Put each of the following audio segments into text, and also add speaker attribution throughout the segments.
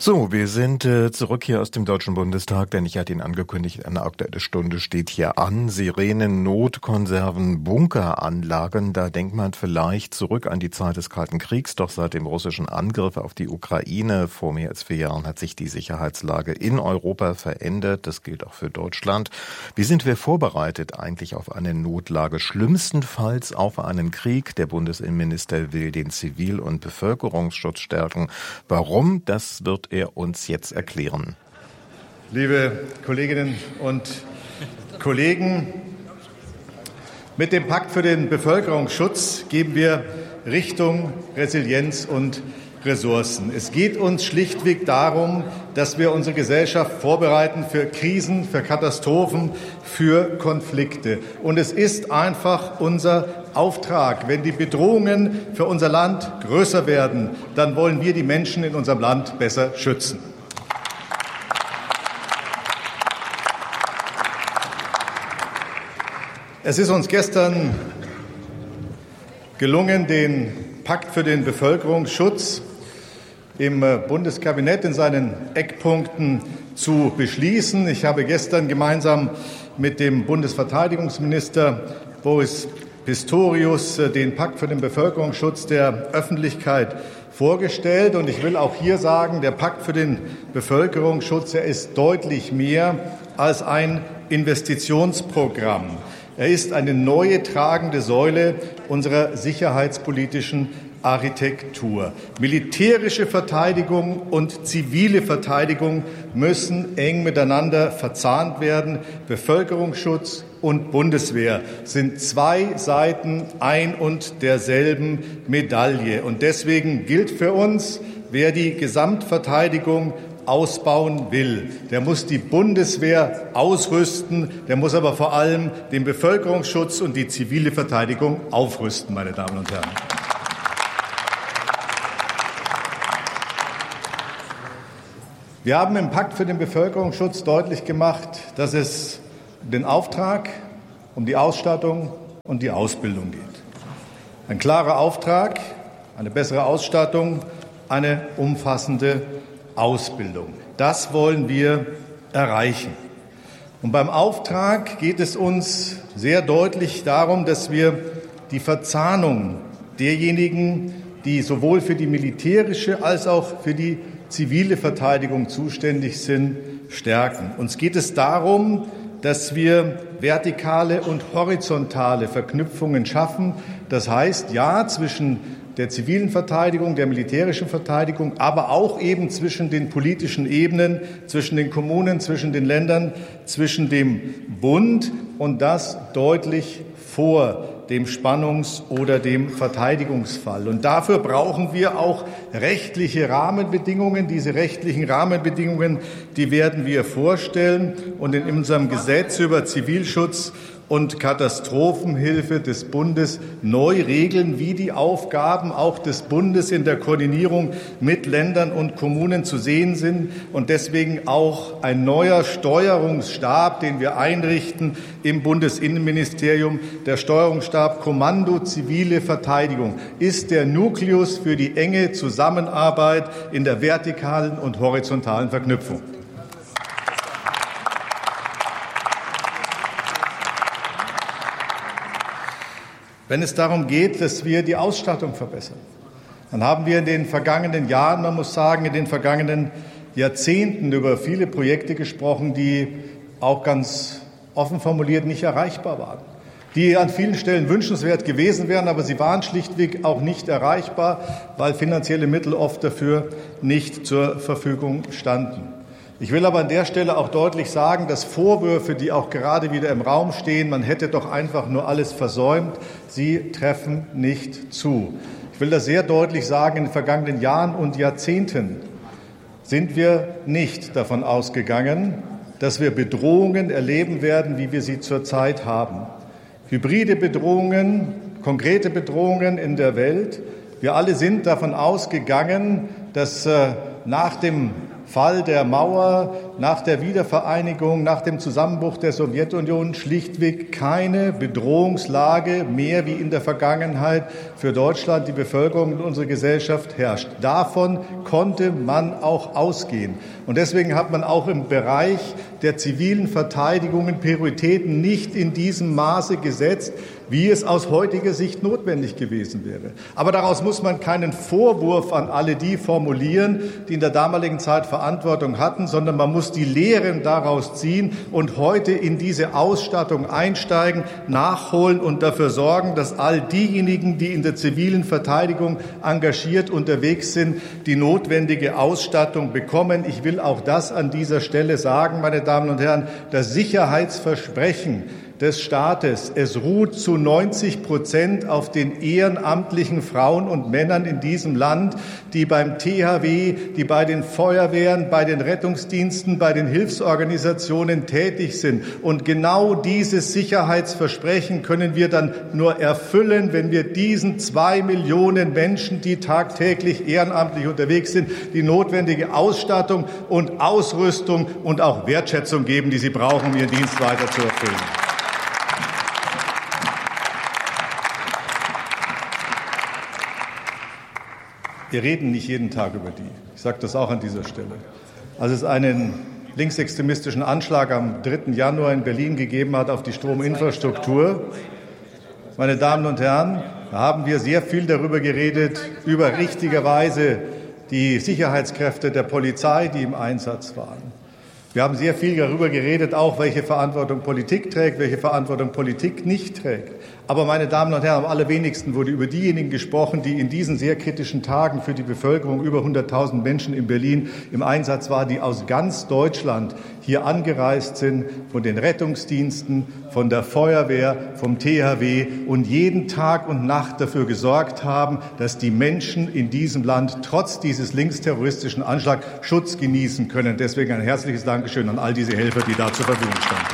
Speaker 1: So, wir sind zurück hier aus dem Deutschen Bundestag, denn ich hatte Ihnen angekündigt, eine Aktuelle Stunde steht hier an. Sirenen, Notkonserven, Bunkeranlagen, da denkt man vielleicht zurück an die Zeit des Kalten Kriegs. Doch seit dem russischen Angriff auf die Ukraine vor mehr als 4 Jahren hat sich die Sicherheitslage in Europa verändert. Das gilt auch für Deutschland. Wie sind wir vorbereitet eigentlich auf eine Notlage, schlimmstenfalls auf einen Krieg? Der Bundesinnenminister will den Zivil- und Bevölkerungsschutz stärken. Warum? Das wird er uns jetzt erklären.
Speaker 2: Liebe Kolleginnen und Kollegen, mit dem Pakt für den Bevölkerungsschutz geben wir Richtung, Resilienz und Ressourcen. Es geht uns schlichtweg darum, dass wir unsere Gesellschaft vorbereiten für Krisen, für Katastrophen, für Konflikte. Und es ist einfach unser Auftrag. Wenn die Bedrohungen für unser Land größer werden, dann wollen wir die Menschen in unserem Land besser schützen. Es ist uns gestern gelungen, den Pakt für den Bevölkerungsschutz im Bundeskabinett in seinen Eckpunkten zu beschließen. Ich habe gestern gemeinsam mit dem Bundesverteidigungsminister Boris Pistorius den Pakt für den Bevölkerungsschutz der Öffentlichkeit vorgestellt. Und ich will auch hier sagen, der Pakt für den Bevölkerungsschutz, er ist deutlich mehr als ein Investitionsprogramm. Er ist eine neue tragende Säule unserer sicherheitspolitischen Architektur. Militärische Verteidigung und zivile Verteidigung müssen eng miteinander verzahnt werden. Bevölkerungsschutz und Bundeswehr sind 2 Seiten ein und derselben Medaille. Und deswegen gilt für uns, wer die Gesamtverteidigung ausbauen will, der muss die Bundeswehr ausrüsten, der muss aber vor allem den Bevölkerungsschutz und die zivile Verteidigung aufrüsten, meine Damen und Herren. Wir haben im Pakt für den Bevölkerungsschutz deutlich gemacht, dass es um den Auftrag, um die Ausstattung und die Ausbildung geht. Ein klarer Auftrag, eine bessere Ausstattung, eine umfassende Ausbildung. Das wollen wir erreichen. Und beim Auftrag geht es uns sehr deutlich darum, dass wir die Verzahnung derjenigen, die sowohl für die militärische als auch für die zivile Verteidigung zuständig sind, stärken. Uns geht es darum, dass wir vertikale und horizontale Verknüpfungen schaffen. Das heißt, ja, zwischen der zivilen Verteidigung, der militärischen Verteidigung, aber auch eben zwischen den politischen Ebenen, zwischen den Kommunen, zwischen den Ländern, zwischen dem Bund und das deutlich vor dem Spannungs- oder dem Verteidigungsfall. Und dafür brauchen wir auch rechtliche Rahmenbedingungen. Diese rechtlichen Rahmenbedingungen, die werden wir vorstellen und in unserem Gesetz über Zivilschutz und Katastrophenhilfe des Bundes neu regeln, wie die Aufgaben auch des Bundes in der Koordinierung mit Ländern und Kommunen zu sehen sind und deswegen auch ein neuer Steuerungsstab, den wir einrichten im Bundesinnenministerium. Der Steuerungsstab Kommando Zivile Verteidigung ist der Nukleus für die enge Zusammenarbeit in der vertikalen und horizontalen Verknüpfung. Wenn es darum geht, dass wir die Ausstattung verbessern, dann haben wir in den vergangenen Jahren, man muss sagen, in den vergangenen Jahrzehnten über viele Projekte gesprochen, die auch ganz offen formuliert nicht erreichbar waren, die an vielen Stellen wünschenswert gewesen wären, aber sie waren schlichtweg auch nicht erreichbar, weil finanzielle Mittel oft dafür nicht zur Verfügung standen. Ich will aber an der Stelle auch deutlich sagen, dass Vorwürfe, die auch gerade wieder im Raum stehen, man hätte doch einfach nur alles versäumt, sie treffen nicht zu. Ich will das sehr deutlich sagen, in den vergangenen Jahren und Jahrzehnten sind wir nicht davon ausgegangen, dass wir Bedrohungen erleben werden, wie wir sie zurzeit haben. Hybride Bedrohungen, konkrete Bedrohungen in der Welt. Wir alle sind davon ausgegangen, dass nach dem Fall der Mauer nach der Wiedervereinigung, nach dem Zusammenbruch der Sowjetunion schlichtweg keine Bedrohungslage mehr wie in der Vergangenheit für Deutschland, die Bevölkerung und unsere Gesellschaft herrscht. Davon konnte man auch ausgehen. Und deswegen hat man auch im Bereich der zivilen Verteidigung Prioritäten nicht in diesem Maße gesetzt, wie es aus heutiger Sicht notwendig gewesen wäre. Aber daraus muss man keinen Vorwurf an alle die formulieren, die in der damaligen Zeit Verantwortung hatten, sondern man muss die Lehren daraus ziehen und heute in diese Ausstattung einsteigen, nachholen und dafür sorgen, dass all diejenigen, die in der zivilen Verteidigung engagiert unterwegs sind, die notwendige Ausstattung bekommen. Ich will auch das an dieser Stelle sagen, meine Damen und Herren, das Sicherheitsversprechen des Staates. Es ruht zu 90% auf den ehrenamtlichen Frauen und Männern in diesem Land, die beim THW, die bei den Feuerwehren, bei den Rettungsdiensten, bei den Hilfsorganisationen tätig sind. Und genau dieses Sicherheitsversprechen können wir dann nur erfüllen, wenn wir diesen 2 Millionen Menschen, die tagtäglich ehrenamtlich unterwegs sind, die notwendige Ausstattung und Ausrüstung und auch Wertschätzung geben, die sie brauchen, um ihren Dienst weiter zu erfüllen. Wir reden nicht jeden Tag über die. Ich sage das auch an dieser Stelle. Als es einen linksextremistischen Anschlag am 3. Januar in Berlin gegeben hat auf die Strominfrastruktur, meine Damen und Herren, da haben wir sehr viel darüber geredet, über richtigerweise die Sicherheitskräfte der Polizei, die im Einsatz waren. Wir haben sehr viel darüber geredet, auch welche Verantwortung Politik trägt, welche Verantwortung Politik nicht trägt. Aber, meine Damen und Herren, am allerwenigsten wurde über diejenigen gesprochen, die in diesen sehr kritischen Tagen für die Bevölkerung, über 100.000 Menschen in Berlin im Einsatz waren, die aus ganz Deutschland hier angereist sind, von den Rettungsdiensten, von der Feuerwehr, vom THW und jeden Tag und Nacht dafür gesorgt haben, dass die Menschen in diesem Land trotz dieses linksterroristischen Anschlags Schutz genießen können. Deswegen ein herzliches Dankeschön an all diese Helfer, die da zur Verfügung standen.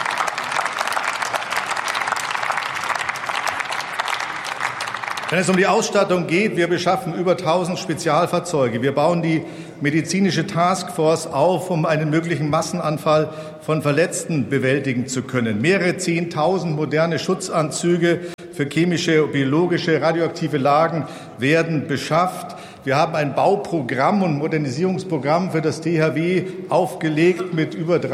Speaker 2: Wenn es um die Ausstattung geht, wir beschaffen über 1.000 Spezialfahrzeuge. Wir bauen die medizinische Taskforce auf, um einen möglichen Massenanfall von Verletzten bewältigen zu können. Mehrere 10.000 moderne Schutzanzüge für chemische, biologische, radioaktive Lagen werden beschafft. Wir haben ein Bauprogramm und Modernisierungsprogramm für das THW aufgelegt mit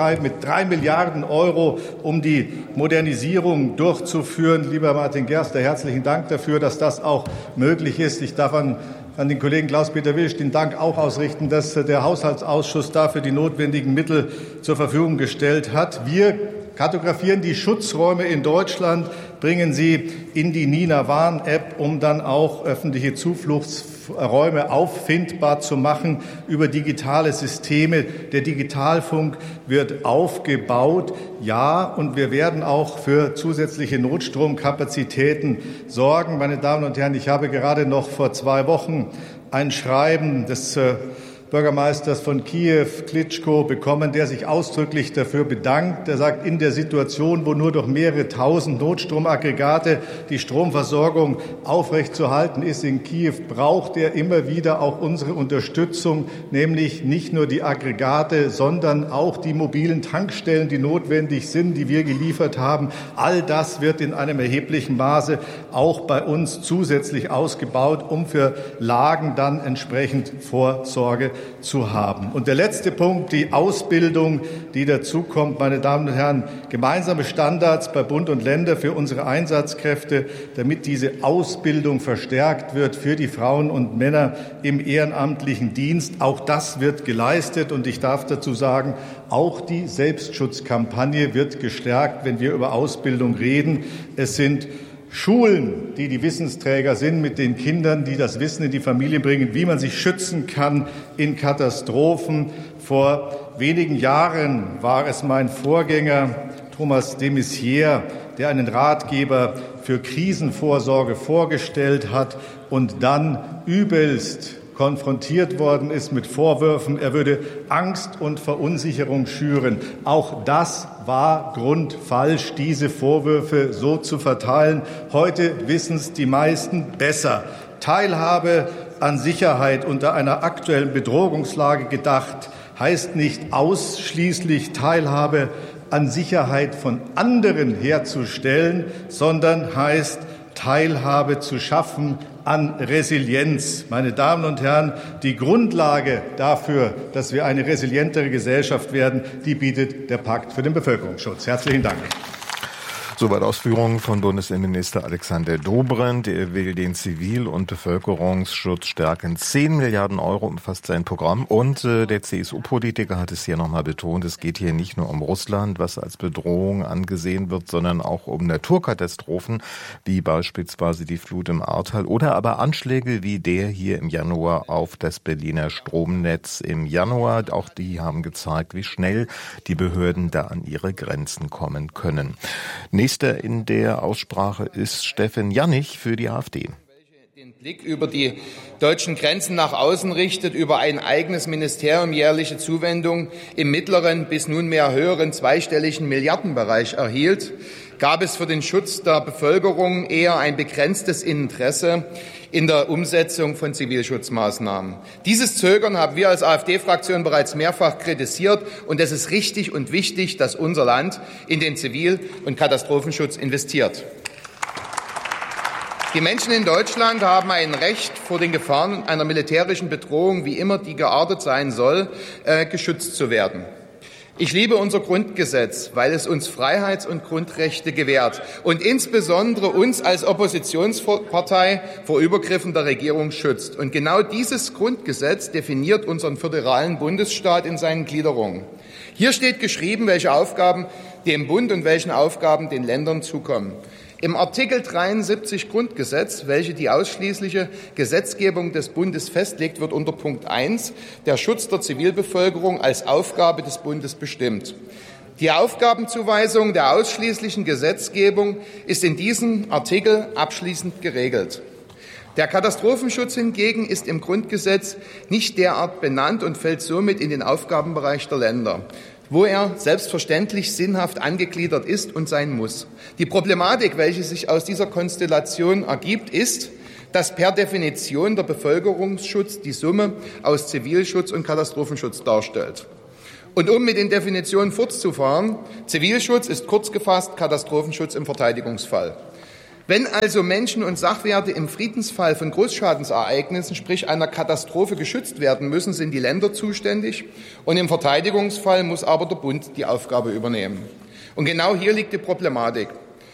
Speaker 2: 3 Milliarden Euro, um die Modernisierung durchzuführen. Lieber Martin Gerster, herzlichen Dank dafür, dass das auch möglich ist. Ich darf an den Kollegen Klaus-Peter Wilsch den Dank auch ausrichten, dass der Haushaltsausschuss dafür die notwendigen Mittel zur Verfügung gestellt hat. Wir kartografieren die Schutzräume in Deutschland, bringen sie in die Nina Warn-App, um dann auch öffentliche Zufluchtsräume auffindbar zu machen über digitale Systeme. Der Digitalfunk wird aufgebaut. Ja, und wir werden auch für zusätzliche Notstromkapazitäten sorgen. Meine Damen und Herren, ich habe gerade noch vor 2 Wochen ein Schreiben des Bürgermeisters von Kiew, Klitschko, bekommen, der sich ausdrücklich dafür bedankt. Er sagt, in der Situation, wo nur durch mehrere 1.000 Notstromaggregate die Stromversorgung aufrechtzuerhalten ist in Kiew, braucht er immer wieder auch unsere Unterstützung, nämlich nicht nur die Aggregate, sondern auch die mobilen Tankstellen, die notwendig sind, die wir geliefert haben. All das wird in einem erheblichen Maße auch bei uns zusätzlich ausgebaut, um für Lagen dann entsprechend Vorsorge zu haben. Und der letzte Punkt, die Ausbildung, die dazukommt, meine Damen und Herren, gemeinsame Standards bei Bund und Länder für unsere Einsatzkräfte, damit diese Ausbildung verstärkt wird für die Frauen und Männer im ehrenamtlichen Dienst. Auch das wird geleistet und ich darf dazu sagen, auch die Selbstschutzkampagne wird gestärkt, wenn wir über Ausbildung reden. Es sind Schulen, die Wissensträger sind, mit den Kindern, die das Wissen in die Familie bringen, wie man sich schützen kann in Katastrophen. Vor wenigen Jahren war es mein Vorgänger Thomas de Maizière, der einen Ratgeber für Krisenvorsorge vorgestellt hat und dann übelst konfrontiert worden ist mit Vorwürfen, er würde Angst und Verunsicherung schüren. Auch das war grundfalsch, diese Vorwürfe so zu verteilen. Heute wissen es die meisten besser. Teilhabe an Sicherheit unter einer aktuellen Bedrohungslage gedacht, heißt nicht ausschließlich Teilhabe an Sicherheit von anderen herzustellen, sondern heißt Teilhabe zu schaffen an Resilienz. Meine Damen und Herren, die Grundlage dafür, dass wir eine resilientere Gesellschaft werden, die bietet der Pakt für den Bevölkerungsschutz. Herzlichen Dank.
Speaker 1: Soweit Ausführungen von Bundesinnenminister Alexander Dobrindt. Er will den Zivil- und Bevölkerungsschutz stärken. 10 Milliarden Euro umfasst sein Programm. Und der CSU-Politiker hat es hier nochmal betont, es geht hier nicht nur um Russland, was als Bedrohung angesehen wird, sondern auch um Naturkatastrophen, wie beispielsweise die Flut im Ahrtal oder aber Anschläge wie der hier im Januar auf das Berliner Stromnetz im Januar. Auch die haben gezeigt, wie schnell die Behörden da an ihre Grenzen kommen können. Nächster in der Aussprache ist Steffen Jannig für die AfD.
Speaker 3: Den Blick über die deutschen Grenzen nach außen richtet, über ein eigenes Ministerium jährliche Zuwendung im mittleren bis nunmehr höheren zweistelligen Milliardenbereich erhielt, gab es für den Schutz der Bevölkerung eher ein begrenztes Interesse in der Umsetzung von Zivilschutzmaßnahmen. Dieses Zögern haben wir als AfD-Fraktion bereits mehrfach kritisiert, und es ist richtig und wichtig, dass unser Land in den Zivil- und Katastrophenschutz investiert. Die Menschen in Deutschland haben ein Recht, vor den Gefahren einer militärischen Bedrohung, wie immer die geartet sein soll, geschützt zu werden. Ich liebe unser Grundgesetz, weil es uns Freiheits- und Grundrechte gewährt und insbesondere uns als Oppositionspartei vor Übergriffen der Regierung schützt. Und genau dieses Grundgesetz definiert unseren föderalen Bundesstaat in seinen Gliederungen. Hier steht geschrieben, welche Aufgaben dem Bund und welchen Aufgaben den Ländern zukommen. Im Artikel 73 Grundgesetz, welche die ausschließliche Gesetzgebung des Bundes festlegt, wird unter Punkt 1 der Schutz der Zivilbevölkerung als Aufgabe des Bundes bestimmt. Die Aufgabenzuweisung der ausschließlichen Gesetzgebung ist in diesem Artikel abschließend geregelt. Der Katastrophenschutz hingegen ist im Grundgesetz nicht derart benannt und fällt somit in den Aufgabenbereich der Länder, wo er selbstverständlich sinnhaft angegliedert ist und sein muss. Die Problematik, welche sich aus dieser Konstellation ergibt, ist, dass per Definition der Bevölkerungsschutz die Summe aus Zivilschutz und Katastrophenschutz darstellt. Und um mit den Definitionen fortzufahren, Zivilschutz ist kurz gefasst Katastrophenschutz im Verteidigungsfall. Wenn also Menschen und Sachwerte im Friedensfall von Großschadensereignissen, sprich einer Katastrophe, geschützt werden müssen, sind die Länder zuständig, und im Verteidigungsfall muss aber der Bund die Aufgabe übernehmen. Und genau hier liegt die Problematik.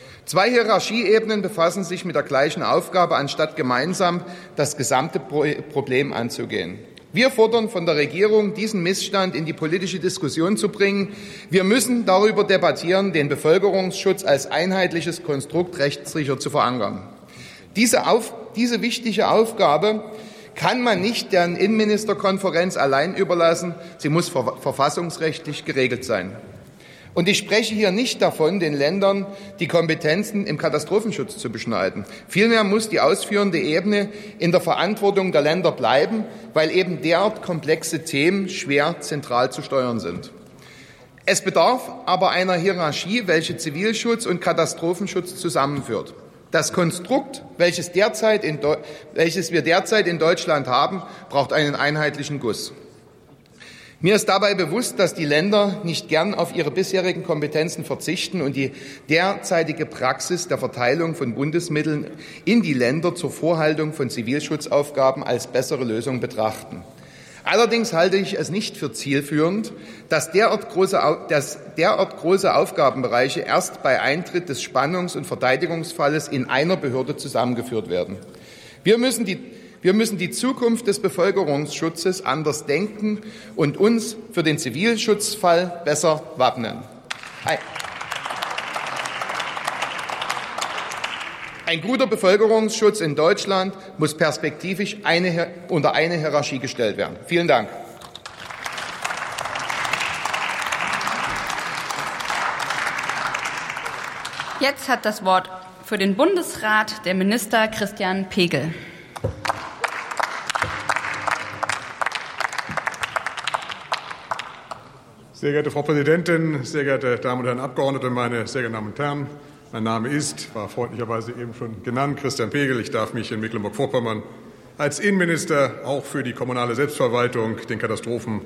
Speaker 3: 2 Hierarchieebenen befassen sich mit der gleichen Aufgabe, anstatt gemeinsam das gesamte Problem anzugehen. Wir fordern von der Regierung, diesen Missstand in die politische Diskussion zu bringen. Wir müssen darüber debattieren, den Bevölkerungsschutz als einheitliches Konstrukt rechtssicher zu verankern. Diese wichtige Aufgabe kann man nicht der Innenministerkonferenz allein überlassen. Sie muss verfassungsrechtlich geregelt sein. Und ich spreche hier nicht davon, den Ländern die Kompetenzen im Katastrophenschutz zu beschneiden. Vielmehr muss die ausführende Ebene in der Verantwortung der Länder bleiben, weil eben derart komplexe Themen schwer zentral zu steuern sind. Es bedarf aber einer Hierarchie, welche Zivilschutz und Katastrophenschutz zusammenführt. Das Konstrukt, welches wir derzeit in Deutschland haben, braucht einen einheitlichen Guss. Mir ist dabei bewusst, dass die Länder nicht gern auf ihre bisherigen Kompetenzen verzichten und die derzeitige Praxis der Verteilung von Bundesmitteln in die Länder zur Vorhaltung von Zivilschutzaufgaben als bessere Lösung betrachten. Allerdings halte ich es nicht für zielführend, dass derart große Aufgabenbereiche erst bei Eintritt des Spannungs- und Verteidigungsfalles in einer Behörde zusammengeführt werden. Wir müssen die Zukunft des Bevölkerungsschutzes anders denken und uns für den Zivilschutzfall besser wappnen. Ein guter Bevölkerungsschutz in Deutschland muss perspektivisch unter eine Hierarchie gestellt werden. Vielen Dank.
Speaker 4: Jetzt hat das Wort für den Bundesrat der Minister Christian Pegel.
Speaker 5: Sehr geehrte Frau Präsidentin, sehr geehrte Damen und Herren Abgeordnete, meine sehr geehrten Damen und Herren! Mein Name war freundlicherweise eben schon genannt, Christian Pegel. Ich darf mich in Mecklenburg-Vorpommern als Innenminister auch für die kommunale Selbstverwaltung, den Katastrophen-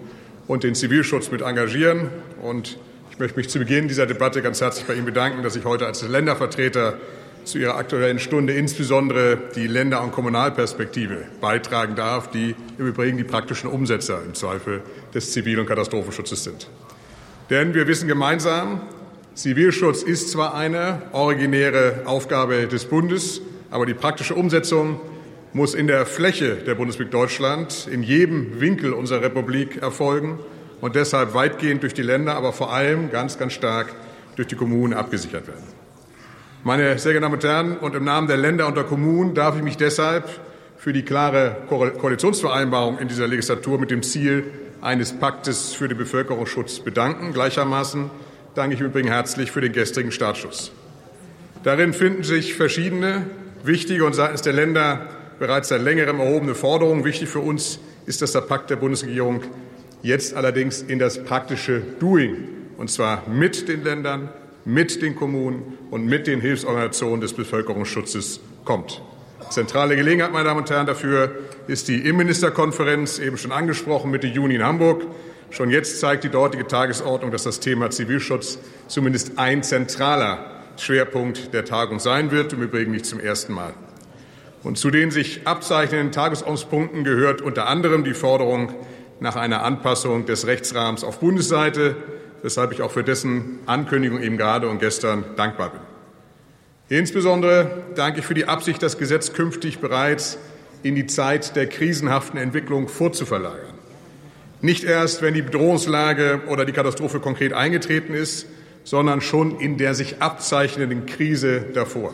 Speaker 5: und den Zivilschutz mit engagieren. Und ich möchte mich zu Beginn dieser Debatte ganz herzlich bei Ihnen bedanken, dass ich heute als Ländervertreter zu Ihrer Aktuellen Stunde insbesondere die Länder- und Kommunalperspektive beitragen darf, die im Übrigen die praktischen Umsetzer im Zweifel des Zivil- und Katastrophenschutzes sind. Denn wir wissen gemeinsam, Zivilschutz ist zwar eine originäre Aufgabe des Bundes, aber die praktische Umsetzung muss in der Fläche der Bundesrepublik Deutschland in jedem Winkel unserer Republik erfolgen und deshalb weitgehend durch die Länder, aber vor allem ganz, ganz stark durch die Kommunen abgesichert werden. Meine sehr geehrten Damen und Herren, und im Namen der Länder und der Kommunen darf ich mich deshalb für die klare Koalitionsvereinbarung in dieser Legislatur mit dem Ziel eines Paktes für den Bevölkerungsschutz bedanken. Gleichermaßen danke ich im Übrigen herzlich für den gestrigen Startschuss. Darin finden sich verschiedene wichtige und seitens der Länder bereits seit längerem erhobene Forderungen. Wichtig für uns ist, dass der Pakt der Bundesregierung jetzt allerdings in das praktische Doing, und zwar mit den Ländern, mit den Kommunen und mit den Hilfsorganisationen des Bevölkerungsschutzes kommt. Zentrale Gelegenheit, meine Damen und Herren, dafür ist die Innenministerkonferenz, eben schon angesprochen, Mitte Juni in Hamburg. Schon jetzt zeigt die dortige Tagesordnung, dass das Thema Zivilschutz zumindest ein zentraler Schwerpunkt der Tagung sein wird, im Übrigen nicht zum ersten Mal. Und zu den sich abzeichnenden Tagesordnungspunkten gehört unter anderem die Forderung nach einer Anpassung des Rechtsrahmens auf Bundesseite, weshalb ich auch für dessen Ankündigung eben gerade und gestern dankbar bin. Insbesondere danke ich für die Absicht, das Gesetz künftig bereits in die Zeit der krisenhaften Entwicklung vorzuverlagern. Nicht erst, wenn die Bedrohungslage oder die Katastrophe konkret eingetreten ist, sondern schon in der sich abzeichnenden Krise davor.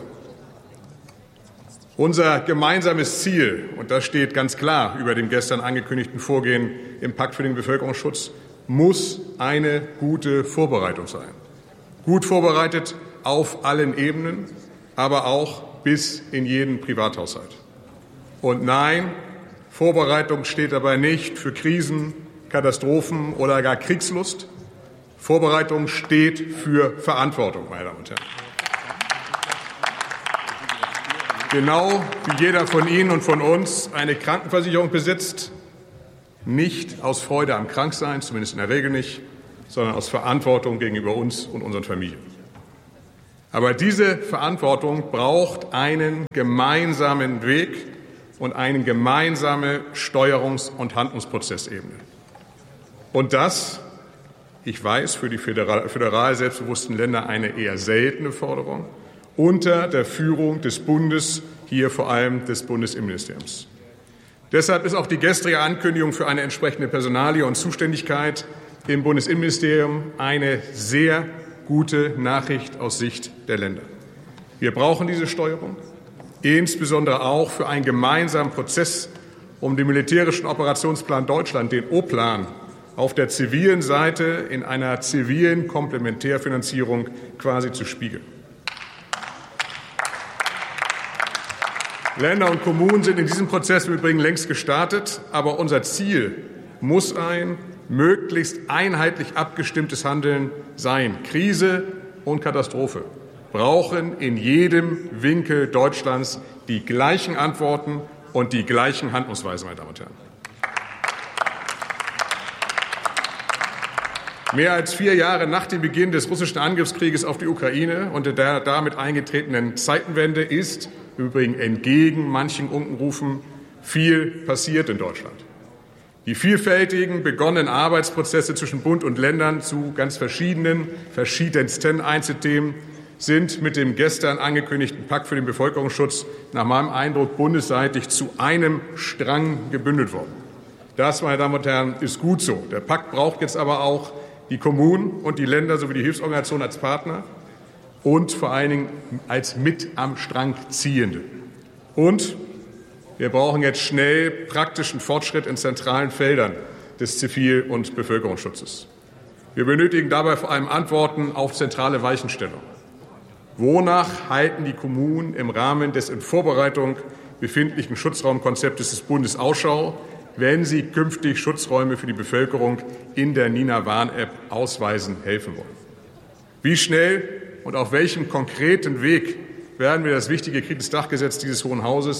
Speaker 5: Unser gemeinsames Ziel, und das steht ganz klar über dem gestern angekündigten Vorgehen im Pakt für den Bevölkerungsschutz, muss eine gute Vorbereitung sein. Gut vorbereitet auf allen Ebenen, aber auch bis in jeden Privathaushalt. Und nein, Vorbereitung steht dabei nicht für Krisen, Katastrophen oder gar Kriegslust. Vorbereitung steht für Verantwortung, meine Damen und Herren. Genau wie jeder von Ihnen und von uns eine Krankenversicherung besitzt, nicht aus Freude am Kranksein, zumindest in der Regel nicht, sondern aus Verantwortung gegenüber uns und unseren Familien. Aber diese Verantwortung braucht einen gemeinsamen Weg und eine gemeinsame Steuerungs- und Handlungsprozessebene. Und das, ich weiß, für die föderal selbstbewussten Länder eine eher seltene Forderung, unter der Führung des Bundes, hier vor allem des Bundesinnenministeriums. Deshalb ist auch die gestrige Ankündigung für eine entsprechende Personalie und Zuständigkeit im Bundesinnenministerium eine sehr gute Nachricht aus Sicht der Länder. Wir brauchen diese Steuerung, insbesondere auch für einen gemeinsamen Prozess, um den militärischen Operationsplan Deutschland, den O-Plan, auf der zivilen Seite in einer zivilen Komplementärfinanzierung quasi zu spiegeln. Länder und Kommunen sind in diesem Prozess im Übrigen längst gestartet, aber unser Ziel muss ein möglichst einheitlich abgestimmtes Handeln sein. Krise und Katastrophe brauchen in jedem Winkel Deutschlands die gleichen Antworten und die gleichen Handlungsweisen, meine Damen und Herren. Mehr als 4 Jahre nach dem Beginn des russischen Angriffskrieges auf die Ukraine und der damit eingetretenen Zeitenwende ist im Übrigen entgegen manchen Unkenrufen viel passiert in Deutschland. Die vielfältigen begonnenen Arbeitsprozesse zwischen Bund und Ländern zu ganz verschiedensten Einzelthemen sind mit dem gestern angekündigten Pakt für den Bevölkerungsschutz nach meinem Eindruck bundesseitig zu einem Strang gebündelt worden. Das, meine Damen und Herren, ist gut so. Der Pakt braucht jetzt aber auch die Kommunen und die Länder sowie die Hilfsorganisationen als Partner und vor allen Dingen als mit am Strang Ziehende. Und wir brauchen jetzt schnell praktischen Fortschritt in zentralen Feldern des Zivil- und Bevölkerungsschutzes. Wir benötigen dabei vor allem Antworten auf zentrale Weichenstellungen. Wonach halten die Kommunen im Rahmen des in Vorbereitung befindlichen Schutzraumkonzeptes des Bundes Ausschau, wenn sie künftig Schutzräume für die Bevölkerung in der Nina-Warn-App ausweisen helfen wollen? Wie schnell und auf welchem konkreten Weg werden wir das wichtige Kriegsdachgesetz dieses Hohen Hauses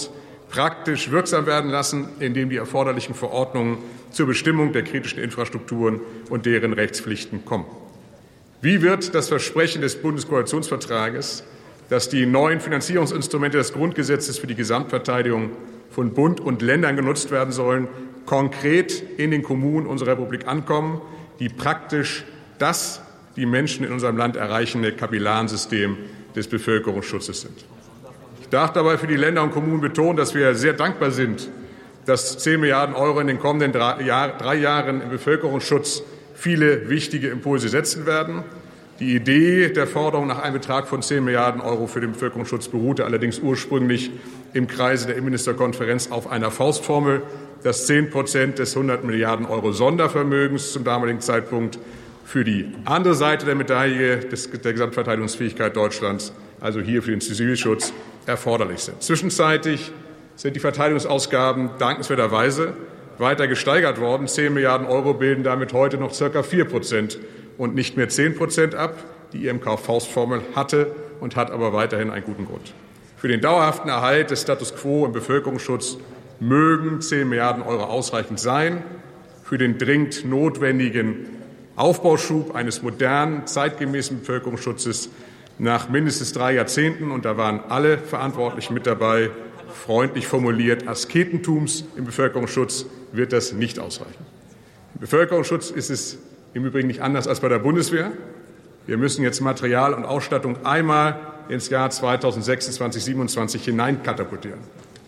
Speaker 5: praktisch wirksam werden lassen, indem die erforderlichen Verordnungen zur Bestimmung der kritischen Infrastrukturen und deren Rechtspflichten kommen. Wie wird das Versprechen des Bundeskoalitionsvertrages, dass die neuen Finanzierungsinstrumente des Grundgesetzes für die Gesamtverteidigung von Bund und Ländern genutzt werden sollen, konkret in den Kommunen unserer Republik ankommen, die praktisch das die Menschen in unserem Land erreichende Kapillarensystem des Bevölkerungsschutzes sind? Ich darf dabei für die Länder und Kommunen betonen, dass wir sehr dankbar sind, dass 10 Milliarden € in den kommenden 3 Jahren im Bevölkerungsschutz viele wichtige Impulse setzen werden. Die Idee der Forderung nach einem Betrag von 10 Milliarden € für den Bevölkerungsschutz beruhte allerdings ursprünglich im Kreise der Innenministerkonferenz auf einer Faustformel, dass 10% des 100 Milliarden € Sondervermögens zum damaligen Zeitpunkt für die andere Seite der Medaille der Gesamtverteidigungsfähigkeit Deutschlands, also hier für den Zivilschutz, erforderlich sind. Zwischenzeitlich sind die Verteidigungsausgaben dankenswerterweise weiter gesteigert worden. 10 Milliarden € bilden damit heute noch ca. 4% und nicht mehr 10% ab. Die IMK-Faustformel hatte und hat aber weiterhin einen guten Grund. Für den dauerhaften Erhalt des Status quo im Bevölkerungsschutz mögen 10 Milliarden € ausreichend sein. Für den dringend notwendigen Aufbauschub eines modernen, zeitgemäßen Bevölkerungsschutzes nach mindestens 3 Jahrzehnten, und da waren alle Verantwortlichen mit dabei, freundlich formuliert, Asketentums im Bevölkerungsschutz, wird das nicht ausreichen. Im Bevölkerungsschutz ist es im Übrigen nicht anders als bei der Bundeswehr. Wir müssen jetzt Material und Ausstattung einmal ins Jahr 2026, 2027 hineinkatapultieren.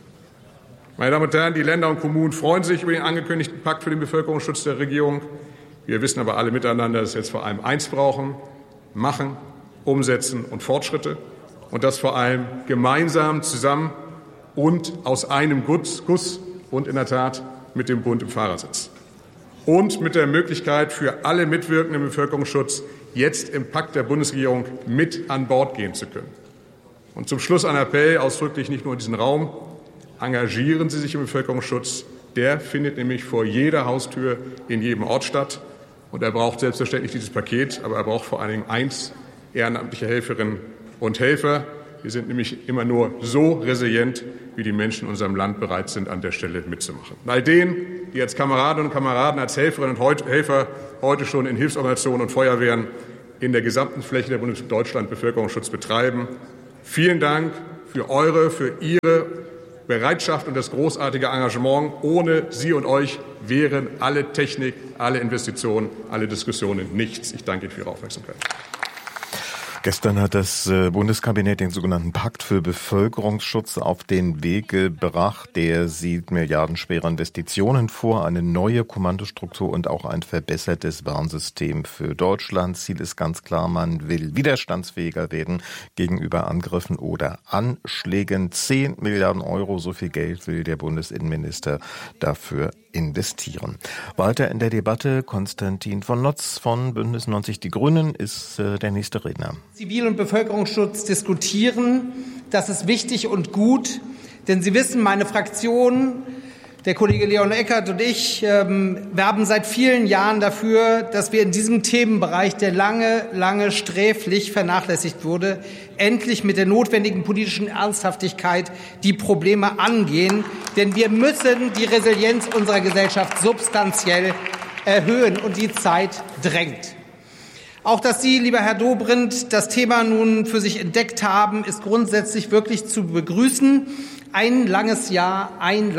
Speaker 5: Meine Damen und Herren, die Länder und Kommunen freuen sich über den angekündigten Pakt für den Bevölkerungsschutz der Regierung. Wir wissen aber alle miteinander, dass wir jetzt vor allem eins brauchen: machen, umsetzen und Fortschritte. Und das vor allem gemeinsam, zusammen und aus einem Guss und in der Tat mit dem Bund im Fahrersitz. Und mit der Möglichkeit für alle Mitwirkenden im Bevölkerungsschutz, jetzt im Pakt der Bundesregierung mit an Bord gehen zu können. Und zum Schluss ein Appell, ausdrücklich nicht nur in diesem Raum: Engagieren Sie sich im Bevölkerungsschutz. Der findet nämlich vor jeder Haustür in jedem Ort statt. Und er braucht selbstverständlich dieses Paket, aber er braucht vor allen Dingen eins: ehrenamtliche Helferinnen und Helfer. Wir sind nämlich immer nur so resilient, wie die Menschen in unserem Land bereit sind, an der Stelle mitzumachen. Und all denen, die als Kameradinnen und Kameraden, als Helferinnen und Helfer heute schon in Hilfsorganisationen und Feuerwehren in der gesamten Fläche der Bundesrepublik Deutschland Bevölkerungsschutz betreiben, vielen Dank für Ihre Bereitschaft und das großartige Engagement. Ohne Sie und euch wären alle Technik, alle Investitionen, alle Diskussionen nichts. Ich danke Ihnen für Ihre Aufmerksamkeit.
Speaker 1: Gestern hat das Bundeskabinett den sogenannten Pakt für Bevölkerungsschutz auf den Weg gebracht. Der sieht milliardenschwere Investitionen vor, eine neue Kommandostruktur und auch ein verbessertes Warnsystem für Deutschland. Ziel ist ganz klar, man will widerstandsfähiger werden gegenüber Angriffen oder Anschlägen. 10 Milliarden €, so viel Geld will der Bundesinnenminister dafür investieren. Weiter in der Debatte Konstantin von Notz von Bündnis 90 Die Grünen ist der nächste Redner.
Speaker 6: Zivil- und Bevölkerungsschutz diskutieren, das ist wichtig und gut, denn Sie wissen, meine Fraktion, der Kollege Leon Eckert und ich werben seit vielen Jahren dafür, dass wir in diesem Themenbereich, der lange sträflich vernachlässigt wurde, endlich mit der notwendigen politischen Ernsthaftigkeit die Probleme angehen. Denn wir müssen die Resilienz unserer Gesellschaft substanziell erhöhen, und die Zeit drängt. Auch dass Sie, lieber Herr Dobrindt, das Thema nun für sich entdeckt haben, ist grundsätzlich wirklich zu begrüßen. Ein langes Jahr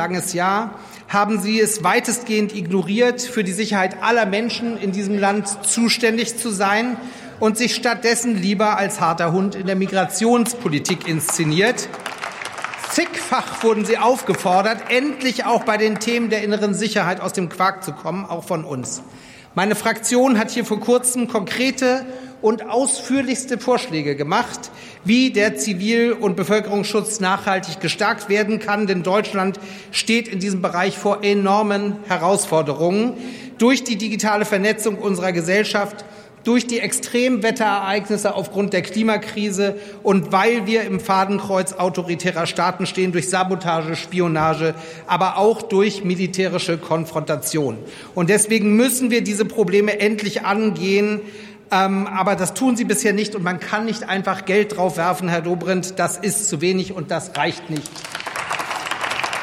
Speaker 6: haben Sie es weitestgehend ignoriert, für die Sicherheit aller Menschen in diesem Land zuständig zu sein und sich stattdessen lieber als harter Hund in der Migrationspolitik inszeniert. Zigfach wurden Sie aufgefordert, endlich auch bei den Themen der inneren Sicherheit aus dem Quark zu kommen, auch von uns. Meine Fraktion hat hier vor kurzem konkrete und ausführlichste Vorschläge gemacht, wie der Zivil- und Bevölkerungsschutz nachhaltig gestärkt werden kann. Denn Deutschland steht in diesem Bereich vor enormen Herausforderungen durch die digitale Vernetzung unserer Gesellschaft, durch die Extremwetterereignisse aufgrund der Klimakrise und weil wir im Fadenkreuz autoritärer Staaten stehen, durch Sabotage, Spionage, aber auch durch militärische Konfrontation. Und deswegen müssen wir diese Probleme endlich angehen. Aber das tun Sie bisher nicht, und man kann nicht einfach Geld drauf werfen, Herr Dobrindt. Das ist zu wenig und das reicht nicht.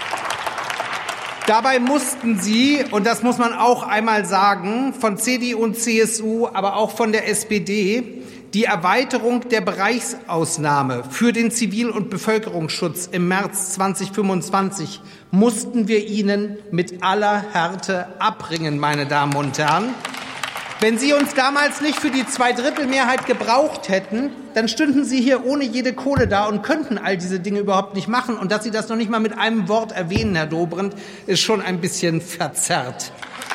Speaker 6: Dabei mussten Sie, und das muss man auch einmal sagen, von CDU und CSU, aber auch von der SPD, die Erweiterung der Bereichsausnahme für den Zivil- und Bevölkerungsschutz im März 2025 mussten wir Ihnen mit aller Härte abbringen, meine Damen und Herren. Wenn Sie uns damals nicht für die Zweidrittelmehrheit gebraucht hätten, dann stünden Sie hier ohne jede Kohle da und könnten all diese Dinge überhaupt nicht machen. Und dass Sie das noch nicht mal mit einem Wort erwähnen, Herr Dobrindt, ist schon ein bisschen verzerrt.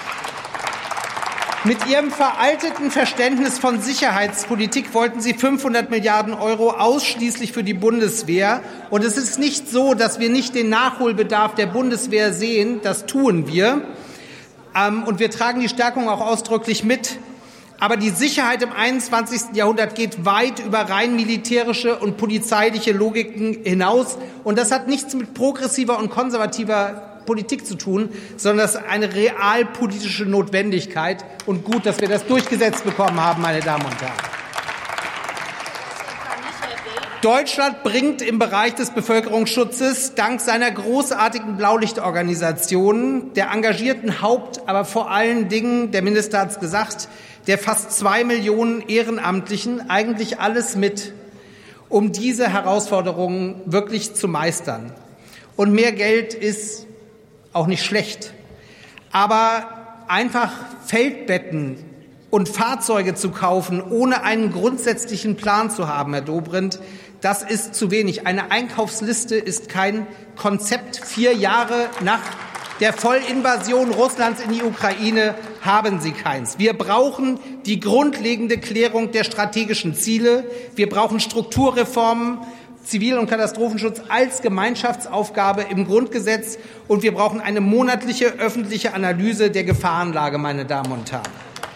Speaker 6: Mit Ihrem veralteten Verständnis von Sicherheitspolitik wollten Sie 500 Milliarden Euro ausschließlich für die Bundeswehr. Und es ist nicht so, dass wir nicht den Nachholbedarf der Bundeswehr sehen. Das tun wir. Und wir tragen die Stärkung auch ausdrücklich mit. Aber die Sicherheit im 21. Jahrhundert geht weit über rein militärische und polizeiliche Logiken hinaus. Und das hat nichts mit progressiver und konservativer Politik zu tun, sondern das ist eine realpolitische Notwendigkeit. Und gut, dass wir das durchgesetzt bekommen haben, meine Damen und Herren. Deutschland bringt im Bereich des Bevölkerungsschutzes dank seiner großartigen Blaulichtorganisationen, der engagierten aber vor allen Dingen, der Minister hat es gesagt, der fast 2 Millionen Ehrenamtlichen eigentlich alles mit, um diese Herausforderungen wirklich zu meistern. Und mehr Geld ist auch nicht schlecht. Aber einfach Feldbetten und Fahrzeuge zu kaufen, ohne einen grundsätzlichen Plan zu haben, Herr Dobrindt, das ist zu wenig. Eine Einkaufsliste ist kein Konzept. 4 Jahre nach der Vollinvasion Russlands in die Ukraine haben Sie keins. Wir brauchen die grundlegende Klärung der strategischen Ziele. Wir brauchen Strukturreformen, Zivil- und Katastrophenschutz als Gemeinschaftsaufgabe im Grundgesetz. Und wir brauchen eine monatliche öffentliche Analyse der Gefahrenlage, meine Damen und Herren.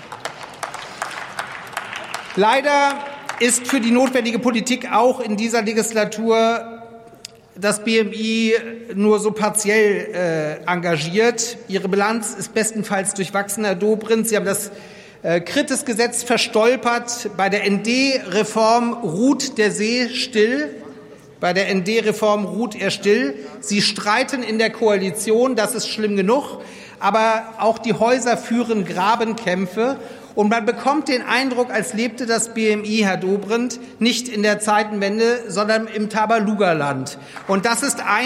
Speaker 6: Leider ist für die notwendige Politik auch in dieser Legislatur das BMI nur so partiell engagiert. Ihre Bilanz ist bestenfalls durchwachsen, Herr Dobrindt. Sie haben das Kritis-Gesetz verstolpert. Bei der ND-Reform ruht der See still. Bei der ND-Reform ruht er still. Sie streiten in der Koalition, das ist schlimm genug. Aber auch die Häuser führen Grabenkämpfe. Und man bekommt den Eindruck, als lebte das BMI, Herr Dobrindt, nicht in der Zeitenwende, sondern im Tabaluga-Land. Und das ist